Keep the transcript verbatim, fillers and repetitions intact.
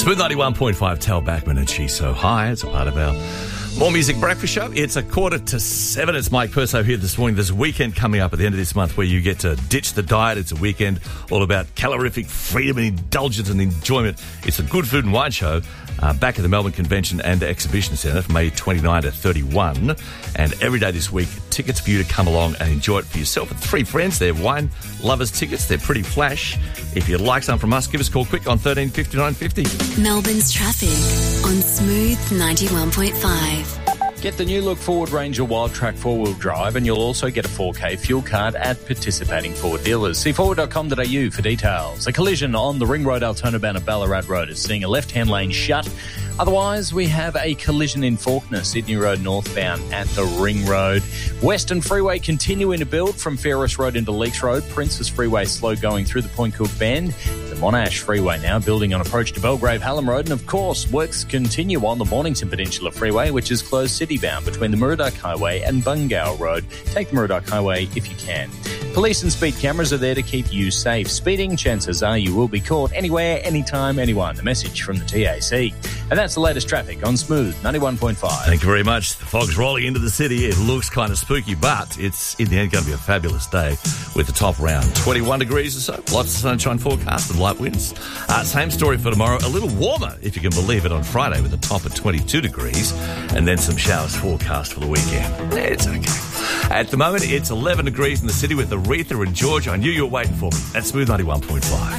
Smooth ninety-one point five, Tal Backman and She's So High. It's a part of our More Music Breakfast Show. It's a quarter to seven. It's Mike Perso here this morning. There's a weekend coming up at the end of this month where you get to ditch the diet. It's a weekend all about calorific freedom and indulgence and enjoyment. It's a good food and wine show uh, back at the Melbourne Convention and Exhibition Centre from May twenty-ninth to thirty-first. And every day this week, tickets for you to come along and enjoy it for yourself. And three friends, they're wine lovers tickets. They're pretty flash. If you'd like some from us, give us a call quick on thirteen fifty-nine fifty. Melbourne's traffic on Smooth ninety-one point five. Get the new look Ford Ranger Wildtrak four-wheel drive and you'll also get a four K fuel card at participating Ford dealers. See forward dot com dot a u for details. A collision on the Ring Road Altona bound at Ballarat Road is seeing a left-hand lane shut. Otherwise, we have a collision in Fawkner, Sydney Road northbound at the Ring Road. Western Freeway continuing to build from Ferris Road into Leaks Road. Princess Freeway slow going through the Point Cook Bend. The Monash Freeway now building on approach to Belgrave Hallam Road. And of course, works continue on the Mornington Peninsula Freeway, which is closed city-bound between the Murdoch Highway and Bungao Road. Take the Murdoch Highway if you can. Police and speed cameras are there to keep you safe. Speeding, chances are you will be caught anywhere, anytime, anyone. A message from the T A C. And that's the latest traffic on Smooth ninety-one point five. Thank you very much. The fog's rolling into the city. It looks kind of spooky, but it's in the end going to be a fabulous day with the top round twenty-one degrees or so. Lots of sunshine forecast and light winds. Uh, same story for tomorrow. A little warmer, if you can believe it, on Friday with a top at twenty-two degrees and then some showers forecast for the weekend. It's okay. At the moment, it's eleven degrees in the city with Aretha and Georgia. I knew you were waiting for me. That's Smooth ninety-one point five.